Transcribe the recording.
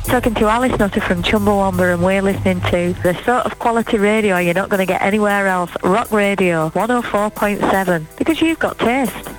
Talking to Alice Nutter from Chumbawamba, and we're listening to the sort of quality radio you're not going to get anywhere else. Rock Radio 104.7, because you've got taste.